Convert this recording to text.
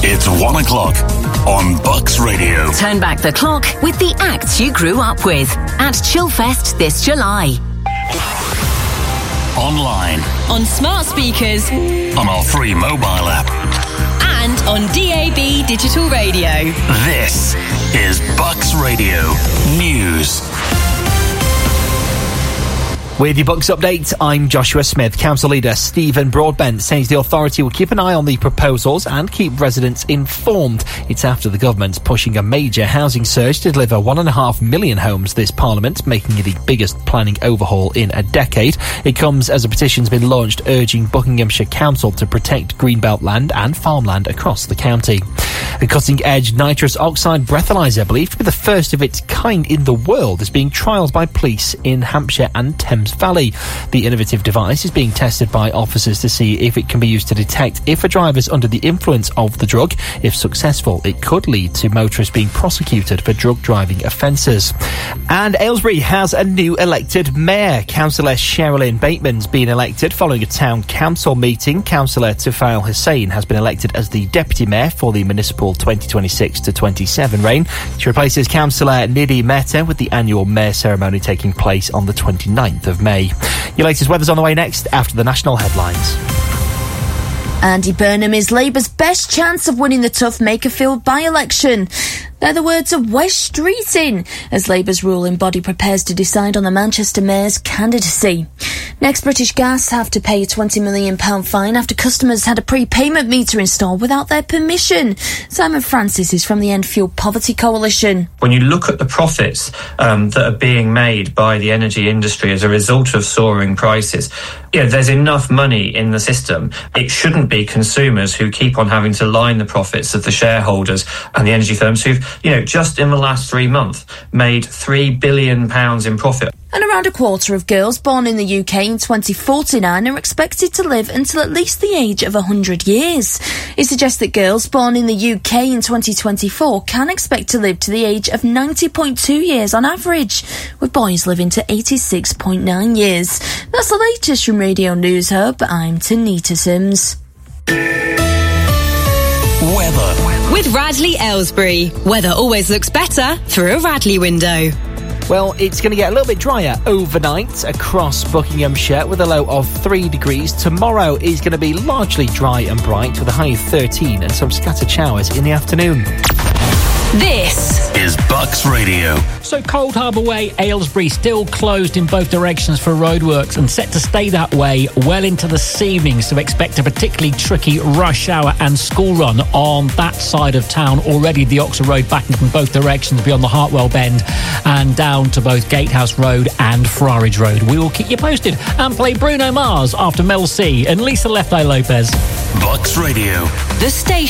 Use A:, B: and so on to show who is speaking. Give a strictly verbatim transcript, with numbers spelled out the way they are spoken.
A: It's one o'clock on Bucks Radio.
B: Turn back the clock with the acts you grew up with at Chillfest this July.
A: Online.
C: On smart speakers.
A: On our free mobile app.
C: And on D A B digital radio.
A: This is Bucks Radio News.
D: With your Bucks update, I'm Joshua Smith. Council leader Stephen Broadbent says the authority will keep an eye on the proposals and keep residents informed. It's after the government's pushing a major housing surge to deliver one and a half million homes this Parliament, making it the biggest planning overhaul in a decade. It comes as a petition's been launched urging Buckinghamshire Council to protect greenbelt land and farmland across the county. A cutting-edge nitrous oxide breathalyzer, believed to be the first of its kind in the world, is being trialled by police in Hampshire and Thames Valley. The innovative device is being tested by officers to see if it can be used to detect if a driver is under the influence of the drug. If successful, it could lead to motorists being prosecuted for drug driving offences. And Aylesbury has a new elected mayor. Councillor Sherilyn Bateman's been elected following a town council meeting. Councillor Tufail Hussain has been elected as the deputy mayor for the municipal twenty twenty-six to twenty-seven reign. She replaces Councillor Nidhi Mehta with the annual mayor ceremony taking place on the twenty-ninth of May. Your latest weather's on the way next after the national headlines.
E: Andy Burnham is Labour's best chance of winning the tough Makerfield by-election. They're the words of Wes Streeting as Labour's ruling body prepares to decide on the Manchester Mayor's candidacy. Next, British Gas have to pay a twenty million pounds fine after customers had a prepayment meter installed without their permission. Simon Francis is from the End Fuel Poverty Coalition.
F: When you look at the profits um, that are being made by the energy industry as a result of soaring prices, yeah, there's enough money in the system. It shouldn't be consumers who keep on having to line the profits of the shareholders and the energy firms who've, you know, just in the last three months made three billion pounds in profit.
E: And around a quarter of girls born in the U K in twenty forty-nine are expected to live until at least the age of one hundred years. It suggests that girls born in the U K in twenty twenty-four can expect to live to the age of ninety point two years on average, with boys living to eighty-six point nine years. That's the latest from Radio News Hub. I'm Tanita Sims.
A: Weather.
C: With Radley Aylesbury. Weather always looks better through a Radley window.
D: Well, it's going to get a little bit drier overnight across Buckinghamshire with a low of three degrees. Tomorrow is going to be largely dry and bright with a high of thirteen and some scattered showers in the afternoon.
C: This
A: is Bucks Radio.
G: So Cold Harbour Way, Aylesbury, still closed in both directions for roadworks and set to stay that way well into this evening. So expect a particularly tricky rush hour and school run on that side of town. Already the Oxford Road backing from both directions beyond the Hartwell Bend and down to both Gatehouse Road and Farage Road. We will keep you posted and play Bruno Mars after Mel C and Lisa Left Eye Lopez.
A: Bucks Radio.
C: The station.